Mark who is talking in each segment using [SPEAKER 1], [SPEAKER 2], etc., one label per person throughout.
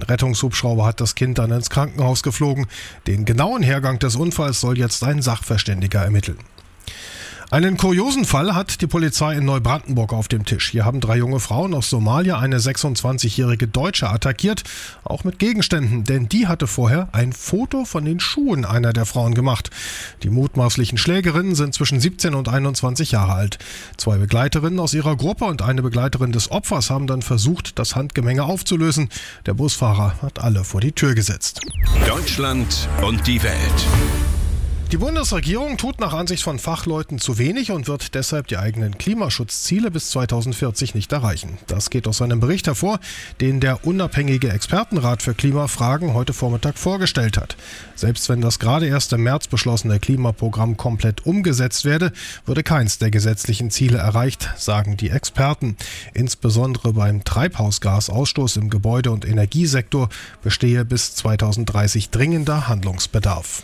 [SPEAKER 1] Der Rettungshubschrauber hat das Kind dann ins Krankenhaus geflogen. Den genauen Hergang des Unfalls soll jetzt ein Sachverständiger ermitteln. Einen kuriosen Fall hat die Polizei in Neubrandenburg auf dem Tisch. Hier haben 3 junge Frauen aus Somalia eine 26-jährige Deutsche attackiert, auch mit Gegenständen, denn die hatte vorher ein Foto von den Schuhen einer der Frauen gemacht. Die mutmaßlichen Schlägerinnen sind zwischen 17 und 21 Jahre alt. 2 Begleiterinnen aus ihrer Gruppe und eine Begleiterin des Opfers haben dann versucht, das Handgemenge aufzulösen. Der Busfahrer hat alle vor die Tür gesetzt.
[SPEAKER 2] Deutschland und die Welt.
[SPEAKER 1] Die Bundesregierung tut nach Ansicht von Fachleuten zu wenig und wird deshalb die eigenen Klimaschutzziele bis 2040 nicht erreichen. Das geht aus einem Bericht hervor, den der unabhängige Expertenrat für Klimafragen heute Vormittag vorgestellt hat. Selbst wenn das gerade erst im März beschlossene Klimaprogramm komplett umgesetzt werde, würde keins der gesetzlichen Ziele erreicht, sagen die Experten. Insbesondere beim Treibhausgasausstoß im Gebäude- und Energiesektor bestehe bis 2030 dringender Handlungsbedarf.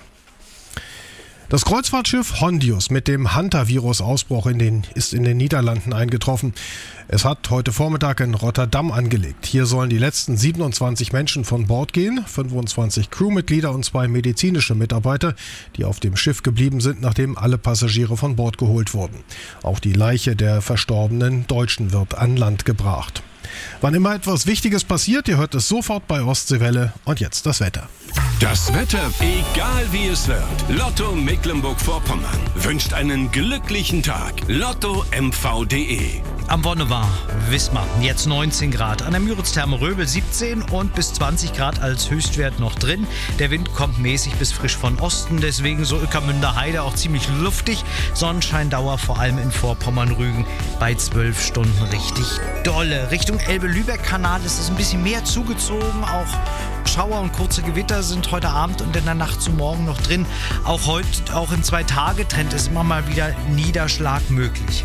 [SPEAKER 1] Das Kreuzfahrtschiff Hondius mit dem Hantavirus-Ausbruch ist in den Niederlanden eingetroffen. Es hat heute Vormittag in Rotterdam angelegt. Hier sollen die letzten 27 Menschen von Bord gehen, 25 Crewmitglieder und 2 medizinische Mitarbeiter, die auf dem Schiff geblieben sind, nachdem alle Passagiere von Bord geholt wurden. Auch die Leiche der verstorbenen Deutschen wird an Land gebracht. Wann immer etwas Wichtiges passiert, ihr hört es sofort bei Ostseewelle. Und jetzt das Wetter.
[SPEAKER 2] Das Wetter, egal wie es wird. Lotto Mecklenburg-Vorpommern wünscht einen glücklichen Tag. LottoMV.de.
[SPEAKER 3] Am Wonnewaar, Wismar, jetzt 19 Grad. An der Müritz-Therme Röbel 17 und bis 20 Grad als Höchstwert noch drin. Der Wind kommt mäßig bis frisch von Osten, deswegen so Ueckermünder Heide auch ziemlich luftig. Sonnenscheindauer vor allem in Vorpommern-Rügen bei 12 Stunden richtig dolle. Richtung Elbe-Lübeck-Kanal ist es ein bisschen mehr zugezogen. Auch Schauer und kurze Gewitter sind heute Abend und in der Nacht zu morgen noch drin. Auch heute, auch im 2-Tage-Trend ist immer mal wieder Niederschlag möglich.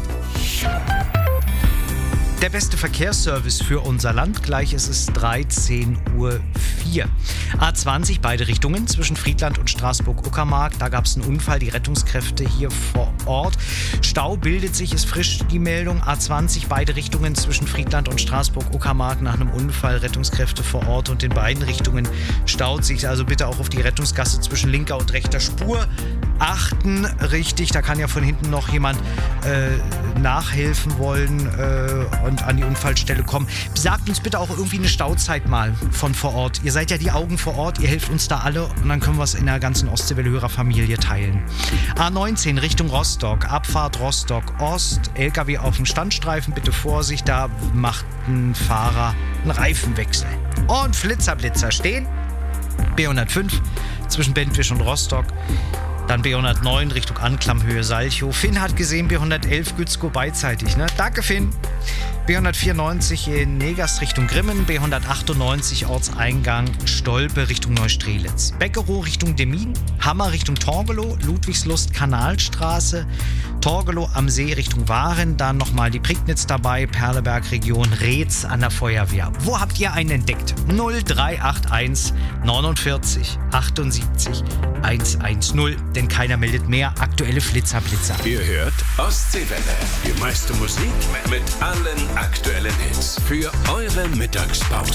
[SPEAKER 3] Der beste Verkehrsservice für unser Land, gleich ist es 13:04 Uhr. A20, beide Richtungen, zwischen Friedland und Straßburg-Uckermark. Da gab es einen Unfall, die Rettungskräfte hier vor Ort. Stau bildet sich, ist frisch die Meldung. A20, beide Richtungen, zwischen Friedland und Straßburg-Uckermark nach einem Unfall. Rettungskräfte vor Ort und in beiden Richtungen staut sich. Also bitte auch auf die Rettungsgasse zwischen linker und rechter Spur achten. Richtig, da kann ja von hinten noch jemand nachhelfen wollen und an die Unfallstelle kommen. Sagt uns bitte auch irgendwie eine Stauzeit mal von vor Ort. Ihr seid ja die Augen vor Ort, ihr helft uns da alle und dann können wir es in der ganzen Ostseewelle-Hörerfamilie teilen. A19 Richtung Rostock, Abfahrt Rostock Ost, LKW auf dem Standstreifen, bitte Vorsicht, da macht ein Fahrer einen Reifenwechsel. Und Flitzer stehen, B105 zwischen Bentwisch und Rostock. Dann B109 Richtung Anklammhöhe Salchow. Finn hat gesehen, B111 Gützkow beidseitig. Ne? Danke, Finn. B194 in Negast Richtung Grimmen. B198 Ortseingang Stolpe Richtung Neustrelitz. Beckerow Richtung Demmin. Hammer Richtung Torgelow. Ludwigslust Kanalstraße. Torgelow am See Richtung Waren. Dann nochmal die Prignitz dabei. Perleberg Region Reetz an der Feuerwehr. Wo habt ihr einen entdeckt? 0381 49 78 110. Denn keiner meldet mehr. Aktuelle Flitzer.
[SPEAKER 2] Ihr hört Ostseewelle. Die meiste Musik mit allen aktuellen Hits. Für eure Mittagspause.